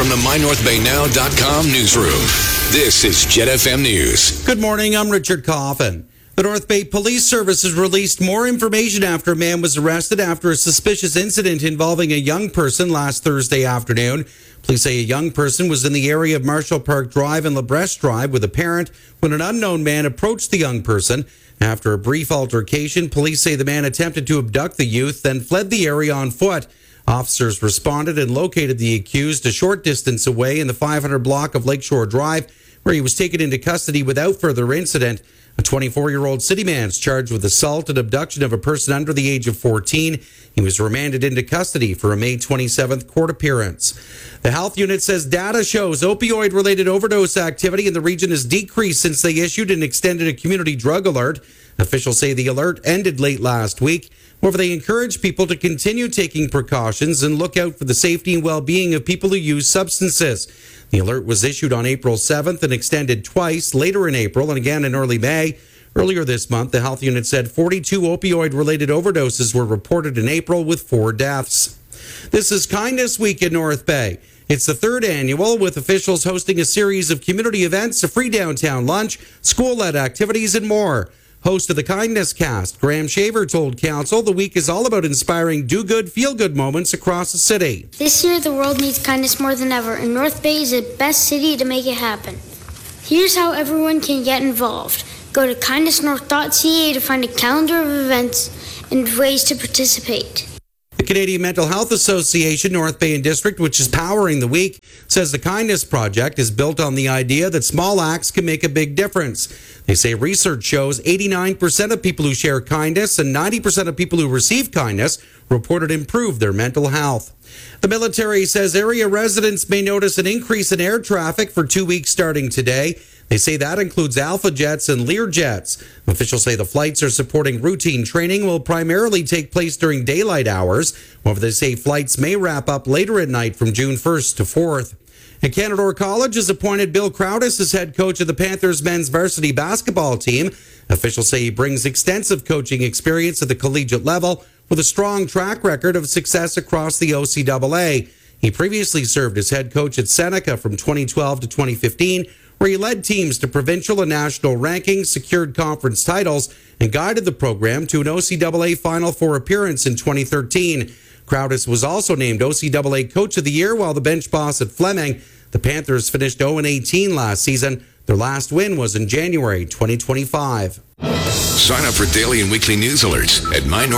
from the MyNorthBayNow.com newsroom. This is Jet FM News. Good morning, I'm Richard Coffin. The North Bay Police Service has released more information after a man was arrested after a suspicious incident involving a young person last Thursday afternoon. Police say a young person was in the area of Marshall Park Drive and LeBreche Drive with a parent when an unknown man approached the young person. After a brief altercation, police say the man attempted to abduct the youth, then fled the area on foot. Officers responded and located the accused a short distance away in the 500 block of Lakeshore Drive, where he was taken into custody without further incident. A 24-year-old city man is charged with assault and abduction of a person under the age of 14. He was remanded into custody for a May 27th court appearance. The health unit says data shows opioid-related overdose activity in the region has decreased since they issued and extended a community drug alert. Officials say the alert ended late last week. However, they encourage people to continue taking precautions and look out for the safety and well-being of people who use substances. The alert was issued on April 7th and extended twice, later in April and again in early May. Earlier this month, the health unit said 42 opioid-related overdoses were reported in April with 4 deaths. This is Kindness Week in North Bay. It's the third annual, with officials hosting a series of community events, a free downtown lunch, school-led activities, and more. Host of the Kindness Cast, Graham Shaver, told Council the week is all about inspiring do-good, feel-good moments across the city. This year, the world needs kindness more than ever, and North Bay is the best city to make it happen. Here's how everyone can get involved. Go to kindnessnorth.ca to find a calendar of events and ways to participate. The Canadian Mental Health Association, North Bay and District, which is powering the week, says the Kindness Project is built on the idea that small acts can make a big difference. They say research shows 89% of people who share kindness and 90% of people who receive kindness reported improved their mental health. The military says area residents may notice an increase in air traffic for 2 weeks starting today. They say that includes Alpha jets and Lear jets. Officials say the flights are supporting routine training will primarily take place during daylight hours. However, they say flights may wrap up later at night from June 1st to 4th. And Canadore College has appointed Bill Crowdis as head coach of the Panthers men's varsity basketball team. Officials say he brings extensive coaching experience at the collegiate level with a strong track record of success across the OCAA. He previously served as head coach at Seneca from 2012 to 2015, where he led teams to provincial and national rankings, secured conference titles, and guided the program to an OCAA Final Four appearance in 2013. Crowdis was also named OCAA Coach of the Year while the bench boss at Fleming. The Panthers finished 0-18 last season. Their last win was in January 2025. Sign up for daily and weekly news alerts at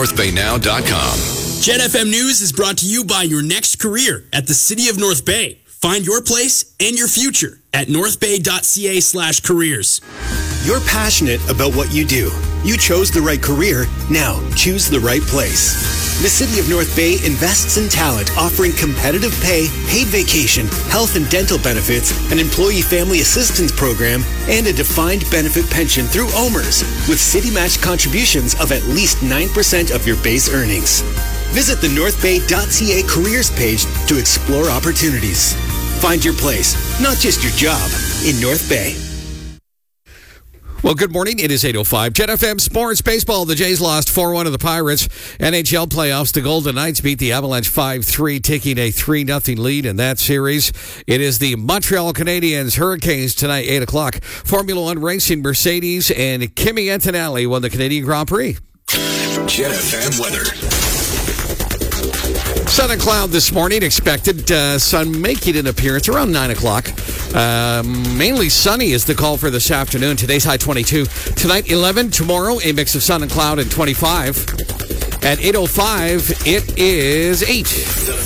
MyNorthBayNow.com. Jet FM News is brought to you by your next career at the City of North Bay. Find your place and your future at northbay.ca/careers. You're passionate about what you do. You chose the right career. Now choose the right place. The City of North Bay invests in talent, offering competitive pay, paid vacation, health and dental benefits, an employee family assistance program, and a defined benefit pension through OMERS, with city match contributions of at least 9% of your base earnings. Visit the northbay.ca careers page to explore opportunities. Find your place, not just your job, in North Bay. Well, good morning. It is 8:05. Jet FM Sports Baseball. The Jays lost 4-1 to the Pirates. NHL playoffs. The Golden Knights beat the Avalanche 5-3, taking a 3-0 lead in that series. It is the Montreal Canadiens Hurricanes tonight, 8 o'clock. Formula One racing, Mercedes and Kimi Antonelli won the Canadian Grand Prix. Jet FM weather. Sun and cloud this morning. Expected sun making an appearance around 9 o'clock. Mainly sunny is the call for this afternoon. Today's high 22. Tonight 11. Tomorrow a mix of sun and cloud and 25. At 8:05 it is 8.